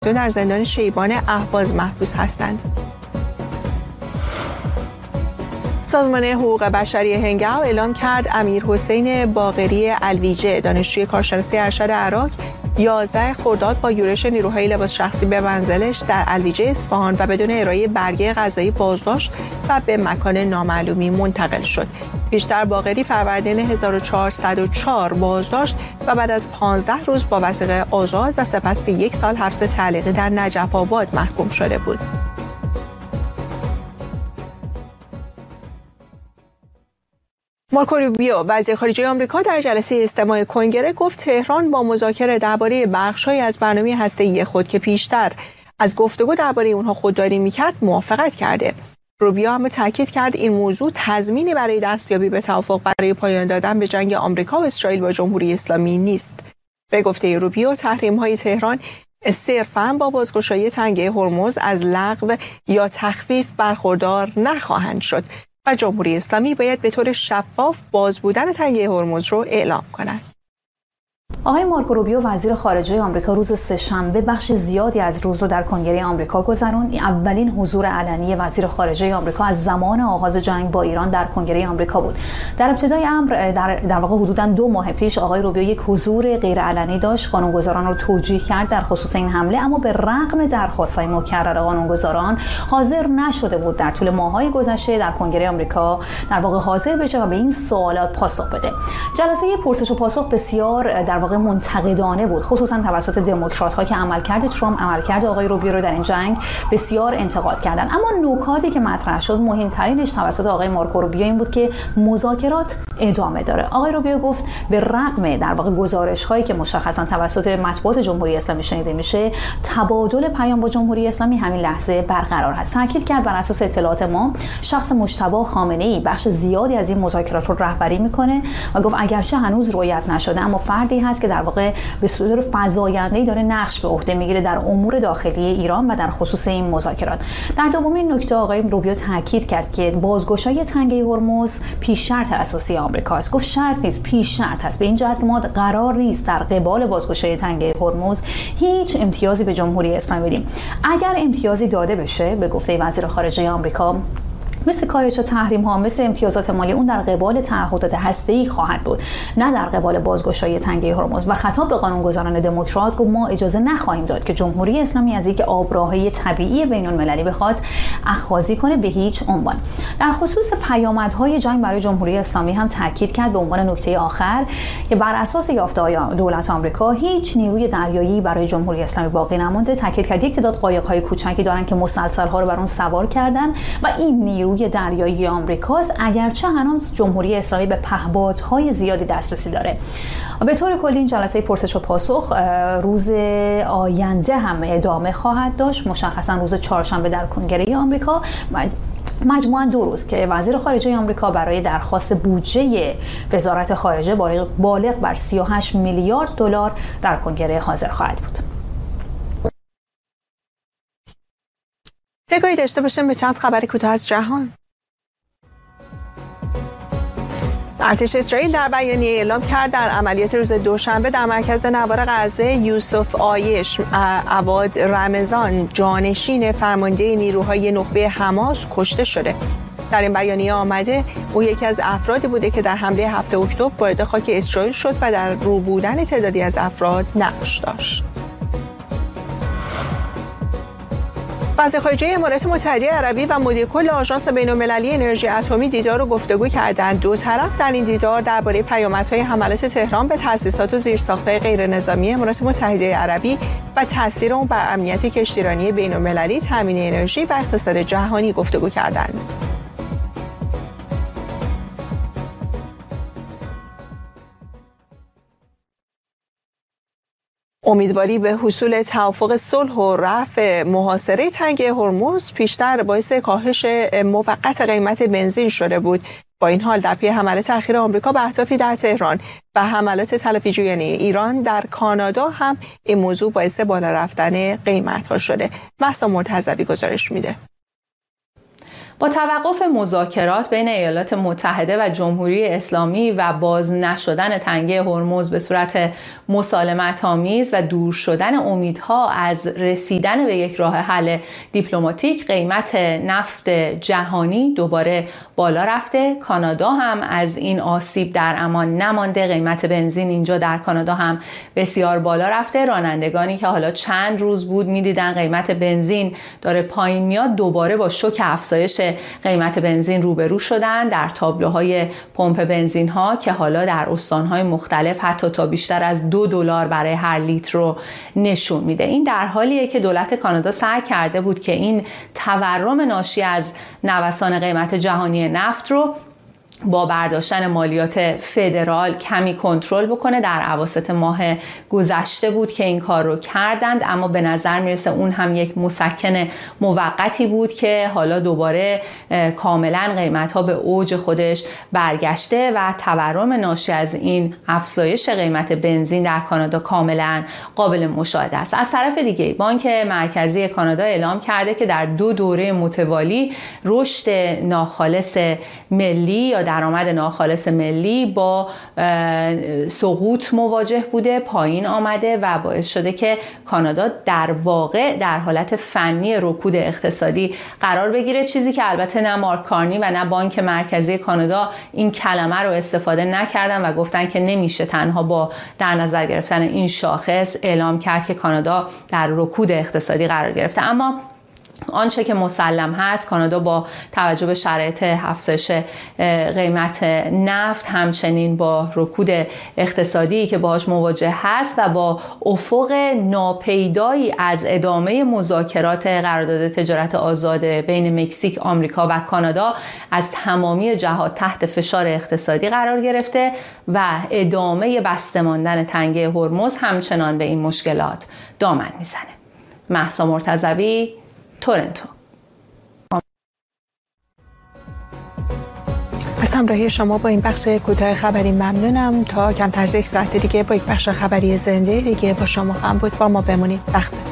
در زندان شیبان اهواز محبوس هستند. سازمان حقوق بشری هنگاو اعلام کرد امیرحسین باقری الویجه دانشجوی کارشناسی ارشد عراق 11 خرداد با یورش نیروهای لباس شخصی به منزلش در الویجه اصفهان و بدون ارائه برگه قضایی بازداشت و به مکان نامعلومی منتقل شد. پیشتر باقری فروردین 1404 بازداشت و بعد از 15 روز با وثیقه آزاد و سپس به 1 سال حبس تعلیقی در نجف آباد محکوم شده بود. مارکو روبیو وزیر خارجه آمریکا در جلسه استماع کنگره گفت تهران با مذاکره درباره بخش‌هایی از برنامه هسته‌ای خود که پیشتر از گفتگو درباره اونها خودداری می‌کرد موافقت کرده. روبیو هم تاکید کرد این موضوع تضمینی برای دستیابی به توافق برای پایان دادن به جنگ آمریکا و اسرائیل با جمهوری اسلامی نیست. به گفته روبیو تحریم‌های تهران صرفاً با بازگشایی تنگه هرمز از لغو یا تخفیف برخوردار نخواهند شد و جمهوری اسلامی باید به طور شفاف باز بودن تنگه هرمز رو اعلام کند. آقای مارکو روبیو وزیر خارجه آمریکا روز سه‌شنبه بخش زیادی از روز رو در کنگره آمریکا گذروند. اولین حضور علنی وزیر خارجه آمریکا از زمان آغاز جنگ با ایران در کنگره آمریکا بود. در ابتدای امر در واقع حدوداً 2 ماه پیش آقای روبیو یک حضور غیرعلنی داشت، قانونگذاران رو توجیه کرد در خصوص این حمله، اما به رغم درخواست‌های مکرر قانونگذاران حاضر نشده بود در طول ماه‌های گذشته در کنگره آمریکا در واقع حاضر بشه و به این سوالات پاسخ بده. جلسه پرسش و پاسخ بسیار در واقع منتقدانه بود، خصوصا توسط دموکرات‌ها که عملکرد ترامپ، عملکرد آقای روبیو رو در این جنگ بسیار انتقاد کردند. اما نکاتی که مطرح شد مهمترینش توسط آقای مارکو روبیو این بود که مذاکرات ادامه داره. آقای روبیو گفت به رغم در واقع گزارش‌هایی که مشخصا توسط مطبوعات جمهوری اسلامی شنیده میشه، تبادل پیام با جمهوری اسلامی همین لحظه برقرار هست. تاکید کرد بر اساس اطلاعات ما شخص مجتبی خامنه‌ای بخش زیادی از این مذاکرات رو رهبری میکنه و گفت اگرچه هنوز رویت نشده اما فردی هست که در واقع به صورت فزاینده‌ای داره نقش به عهده میگیره در امور داخلی ایران و در خصوص این مذاکرات. در دومین نکته آقای روبیو تاکید کرد که بازگشایی تنگه هرمز پیش شرط اساسی آمریکاست. گفت شرط نیست، پیش شرط است. به این جهت ما قرار نیست در قبال بازگشایی تنگه هرمز هیچ امتیازی به جمهوری اسلامی بدیم. اگر امتیازی داده بشه، به گفته وزیر خارجه آمریکا، مثل کاهش تحریم ها، مثل امتیازات مالی، اون در قبال تعهدات هسته‌ای خواهد بود، نه در قبال بازگشایی تنگه هرمز. و خطاب به قانونگذاران دموکرات گفت ما اجازه نخواهیم داد که جمهوری اسلامی از اینکه آبراهی طبیعی بین‌المللی بخواد اخاذی کنه به هیچ عنوان. در خصوص پیامدهای جنگ برای جمهوری اسلامی هم تاکید کرد به عنوان نکته آخر که بر اساس یافته‌های دولت آمریکا هیچ نیروی دریایی برای جمهوری اسلامی باقی نمونده. تاکید کرد یک تعداد قایق‌های کوچکی دارن که مسلسل‌ها رو بر اون سوار کردن و این نیروی دریایی آمریکاست، اگرچه هنوز جمهوری اسلامی به پهپادهای زیادی دسترسی داره. به طور کلی این جلسه پرسش و پاسخ روز آینده هم ادامه خواهد داشت، مشخصا روز چهارشنبه در کنگره آمریکا. مجموعاً 2 روز که وزیر خارجه آمریکا برای درخواست بودجه وزارت خارجه بالغ بر 38 میلیارد دلار در کنگره حاضر خواهد بود. نگاهی داشته باشیم به چند خبر کوتاه از جهان. ارتش اسرائیل در بیانیه اعلام کرد در عملیات روز دوشنبه در مرکز نوار غزه یوسف آیش عواد رمضان جانشین فرمانده نیروهای نخبه حماس کشته شده. در این بیانیه آمده او یکی از افرادی بوده که در حمله 7 اکتبر وارد خاک اسرائیل شد و در رو بودن تعدادی از افراد نقش داشت. وزیر خارجه امارات متحده عربی و مدیر کل آژانس بین‌المللی انرژی اتمی دیدار و گفتگو کردند. دو طرف در این دیدار درباره پیامدهای حملات تهران به تأسیسات و زیرساخت‌های غیرنظامی امارات متحده عربی و تاثیر آن بر امنیت کشتیرانی بین‌المللی، تامین انرژی و اقتصاد جهانی گفتگو کردند. امیدواری به حصول توافق صلح و رفع محاصره تنگه هرمز پیشتر باعث کاهش موقت قیمت بنزین شده بود. با این حال در پی حملات اخیر آمریکا به اهدافی در تهران و حملات تلافی‌جویانه ایران در کانادا هم این موضوع باعث بالا رفتن قیمت‌ها شده. مهسا مرتضوی گزارش میده. با توقف مذاکرات بین ایالات متحده و جمهوری اسلامی و باز نشدن تنگه هرمز به صورت مسالمت‌آمیز و دور شدن امیدها از رسیدن به یک راه حل دیپلماتیک، قیمت نفت جهانی دوباره بالا رفته. کانادا هم از این آسیب در امان نمانده. قیمت بنزین اینجا در کانادا هم بسیار بالا رفته. رانندگانی که حالا چند روز بود می‌دیدن قیمت بنزین داره پایین میاد، دوباره با شوک افزایش قیمت بنزین روبرو شدن. در تابلوهای پمپ بنزین ها که حالا در استانهای مختلف حتی تا بیشتر از $2 برای هر لیتر رو نشون میده. این در حالیه که دولت کانادا سعی کرده بود که این تورم ناشی از نوسان قیمت جهانی نفت رو با برداشتن مالیات فدرال کمی کنترل بکنه. در اواسط ماه گذشته بود که این کار رو کردند، اما به نظر میرسه اون هم یک مسکن موقتی بود که حالا دوباره کاملا قیمت ها به اوج خودش برگشته و تورم ناشی از این افزایش قیمت بنزین در کانادا کاملا قابل مشاهده است. از طرف دیگه بانک مرکزی کانادا اعلام کرده که در 2 دوره متوالی رشد ناخالص ملی یا درآمد ناخالص ملی با سقوط مواجه بوده، پایین آمده و باعث شده که کانادا در واقع در حالت فنی رکود اقتصادی قرار بگیره، چیزی که البته نه مارک کارنی و نه بانک مرکزی کانادا این کلمه رو استفاده نکردن و گفتن که نمیشه تنها با در نظر گرفتن این شاخص اعلام کرد که کانادا در رکود اقتصادی قرار گرفته. اما آنچه که مسلم هست، کانادا با توجه به شرایط افزایش قیمت نفت، همچنین با رکود اقتصادی که باهاش مواجه هست و با افق ناپیدایی از ادامه مذاکرات قرارداد تجارت آزاد بین مکزیک، آمریکا و کانادا، از تمامی جهات تحت فشار اقتصادی قرار گرفته و ادامه بسته ماندن تنگه هرمز همچنان به این مشکلات دامن میزنه. مهسا مرتضوی، تورنتو. از همراهی شما با این بخش کوتاه خبری ممنونم. تا کمتر از 1 ساعت دیگه با یک بخش خبری زنده دیگه با شما هم بود. با ما بمونید. وقت